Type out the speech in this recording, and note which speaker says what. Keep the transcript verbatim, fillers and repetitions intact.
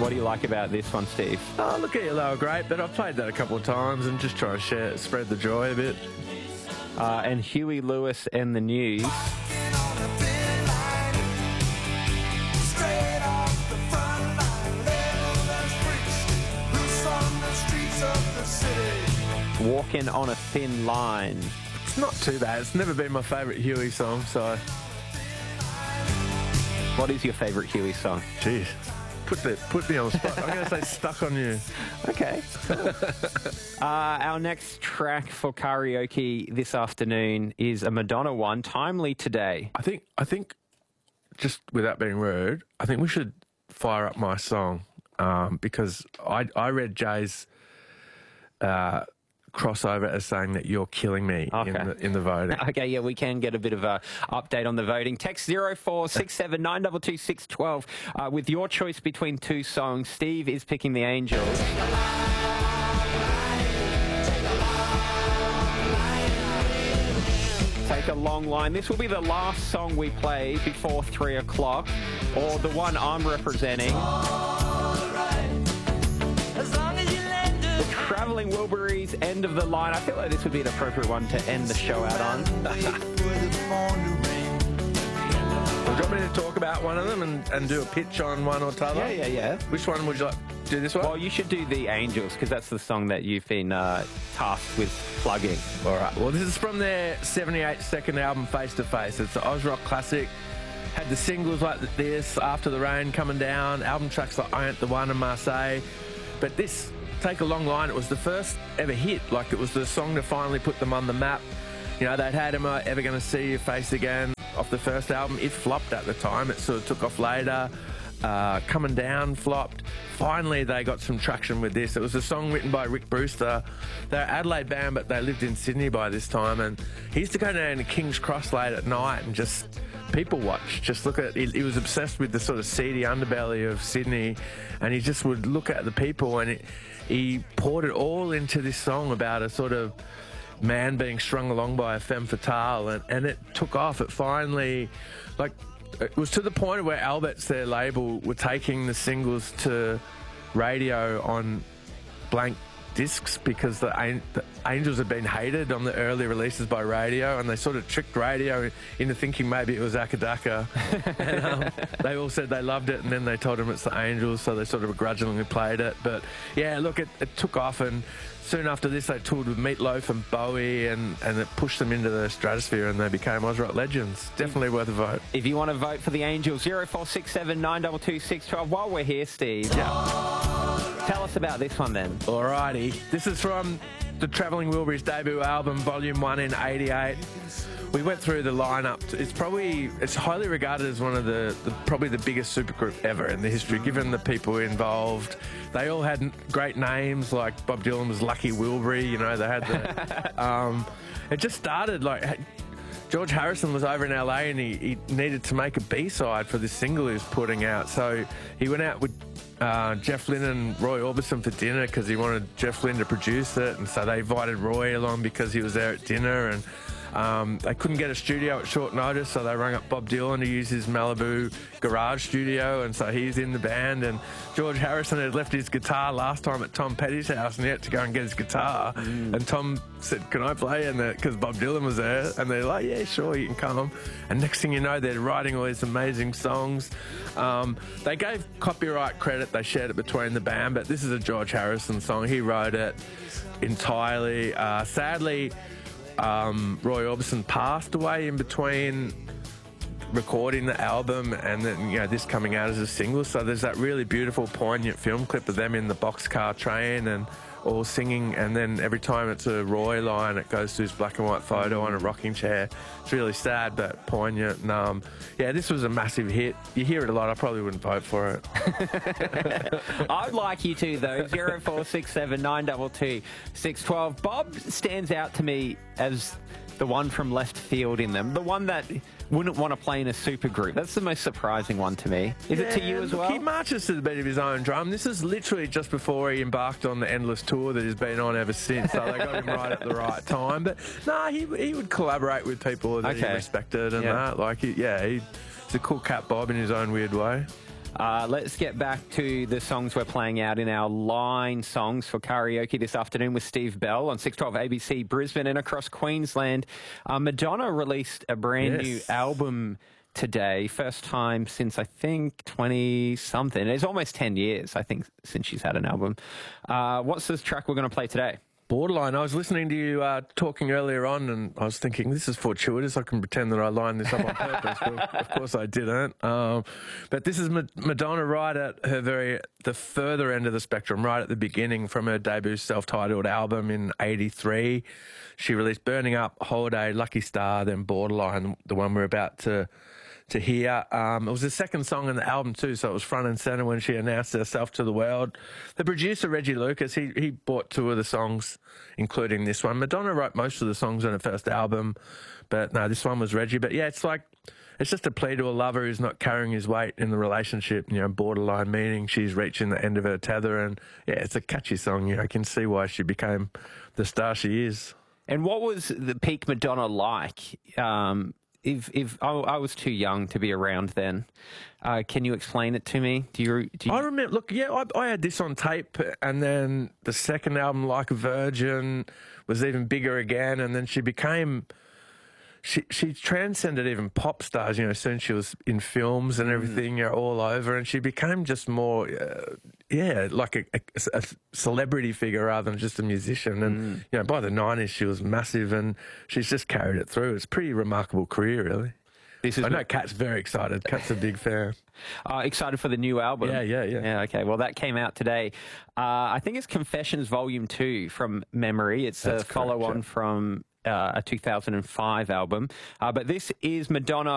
Speaker 1: What do you like about this one, Steve?
Speaker 2: Oh, look at you, Lower Great, but I've played that a couple of times and just trying to share, spread the joy a bit.
Speaker 1: Uh, and Huey Lewis and the News. Walking on a Thin Line.
Speaker 2: It's not too bad. It's never been my favourite Huey song, so...
Speaker 1: What is your favourite Huey song?
Speaker 2: Jeez. Put, the, put me on the spot. I'm going to say Stuck on You.
Speaker 1: Okay, cool. uh, our next track for karaoke this afternoon is a Madonna one, Timely Today.
Speaker 2: I think, I think, just without being rude, I think we should fire up my song um, because I, I read Jay's... Uh, crossover as saying that you're killing me
Speaker 1: okay.
Speaker 2: in, the, in the voting.
Speaker 1: Okay, yeah, we can get a bit of a update on the voting. Text zero four six seven nine two two six one two uh, with your choice between two songs. Steve is picking The Angels. Take a Long Line. This will be the last song we play before three o'clock, or the one I'm representing. Travelling Wilburys, End of the Line. I feel like this would be an appropriate one to end the show out on.
Speaker 2: Well, do you want me to talk about one of them and, and do a pitch on one or t'other?
Speaker 1: Yeah, yeah, yeah.
Speaker 2: Which one would you like to do this one?
Speaker 1: Well, you should do The Angels, because that's the song that you've been uh, tasked with plugging.
Speaker 2: All right. Well, this is from their seventy-eight second album, Face to Face. It's an Oz rock classic. Had the singles like this, After the Rain, Coming Down, album tracks like I Ain't the One and Marseille. But this... Take a Long Line, it was the first ever hit. Like, it was the song to finally put them on the map. You know, they'd had Am I Ever Gonna See Your Face Again off the first album. It flopped at the time. It sort of took off later. Uh, Coming Down flopped. Finally, they got some traction with this. It was a song written by Rick Brewster. They're an Adelaide band, but they lived in Sydney by this time. And he used to go down to King's Cross late at night and just people watch. Just look at it. He was obsessed with the sort of seedy underbelly of Sydney. And he just would look at the people and it, he poured it all into this song about a sort of man being strung along by a femme fatale, and, and it took off. It finally, like, it was to the point where Albert's, their label, were taking the singles to radio on blank discs because the, the Angels had been hated on the early releases by radio, and they sort of tricked radio into thinking maybe it was Akadaka. and um, they all said they loved it, and then they told them it's the Angels, so they sort of begrudgingly played it. But yeah, look, it, it took off, and soon after this they toured with Meatloaf and Bowie, and, and it pushed them into the stratosphere, and they became Oz rock legends. Definitely worth a vote.
Speaker 1: If you want to vote for the Angels, zero four six seven nine two two six one two. While we're here, Steve,
Speaker 2: yeah.
Speaker 1: tell us about this one then.
Speaker 2: Alrighty, this is from the Travelling Wilburys debut album, Volume One in eighty-eight. We went through the lineup. It's probably, it's highly regarded as one of the, the probably the biggest supergroup ever in the history, given the people involved. They all had great names, like Bob Dylan was Lucky Wilbury, you know, they had the... um, it just started like... George Harrison was over in L A and he, he needed to make a B-side for this single he was putting out. So he went out with uh, Jeff Lynne and Roy Orbison for dinner because he wanted Jeff Lynne to produce it. And so they invited Roy along because he was there at dinner. And um, they couldn't get a studio at short notice, so they rang up Bob Dylan to use his Malibu garage studio. And so he's in the band. And George Harrison had left his guitar last time at Tom Petty's house and he had to go and get his guitar. Mm. And Tom said, can I play? And because Bob Dylan was there. And they're like, yeah, sure, you can come. And next thing you know, they're writing all these amazing songs. Um, they gave copyright credit. They shared it between the band. But this is a George Harrison song. He wrote it entirely. Uh, sadly, um, Roy Orbison passed away in between recording the album and then, you know, this coming out as a single. So there's that really beautiful, poignant film clip of them in the boxcar train and all singing, and then every time it's a Roy line, it goes to his black and white photo on a rocking chair. It's really sad but poignant. And, um, yeah, this was a massive hit. You hear it a lot. I probably wouldn't vote for it.
Speaker 1: I'd like you to, though. zero four six seven nine two two six one two. Bob stands out to me as the one from left field in them, the one that wouldn't want to play in a supergroup. That's the most surprising one to me. Is yeah, it to you as
Speaker 2: look,
Speaker 1: well?
Speaker 2: He marches to the beat of his own drum. This is literally just before he embarked on the endless tour that he's been on ever since, so they got him right at the right time. But no, nah, he he would collaborate with people that
Speaker 1: okay.
Speaker 2: he respected and
Speaker 1: yeah.
Speaker 2: that. Like, he, yeah, he, he's a cool cat, Bob, in his own weird way.
Speaker 1: Uh, let's get back to the songs we're playing out in our line songs for karaoke this afternoon with Steve Bell on six twelve A B C Brisbane and across Queensland. Uh, Madonna released a brand
Speaker 2: Yes.
Speaker 1: new album today. First time since, I think, twenty-something. It's almost ten years, I think, since she's had an album. Uh, what's this track we're going to play today?
Speaker 2: Borderline. I was listening to you uh, talking earlier on, and I was thinking, this is fortuitous. I can pretend that I lined this up on purpose. But of course, I didn't. Um, but this is Madonna right at her very, the further end of the spectrum, right at the beginning from her debut self-titled album in eighty-three. She released Burning Up, Holiday, Lucky Star, then Borderline, the one we're about to to hear. Um, it was the second song in the album too, so it was front and centre when she announced herself to the world. The producer, Reggie Lucas, he, he bought two of the songs, including this one. Madonna wrote most of the songs on her first album, but no, this one was Reggie. But yeah, it's like, it's just a plea to a lover who's not carrying his weight in the relationship, you know, borderline, meaning she's reaching the end of her tether. And yeah, it's a catchy song. You know, I can see why she became the star she is.
Speaker 1: And what was the peak Madonna like? Um, If if I, I was too young to be around then, uh, can you explain it to me? Do you? Do you...
Speaker 2: I remember. Look, yeah, I, I had this on tape, and then the second album, Like a Virgin, was even bigger again, and then she became. She she transcended even pop stars, you know. Soon she was in films and everything, mm. you know, all over, and she became just more, uh, yeah, like a, a, a celebrity figure rather than just a musician. And mm. you know, by the nineties, she was massive, and she's just carried it through. It's a pretty remarkable career, really. This is I know Kat's very excited. Kat's a big fan.
Speaker 1: Uh, excited for the new album.
Speaker 2: Yeah, yeah, yeah.
Speaker 1: Yeah, okay. Well, that came out today. Uh, I think it's Confessions Volume two from memory. It's That's a follow-on yeah. from uh, a two thousand five album. Uh, but this is Madonna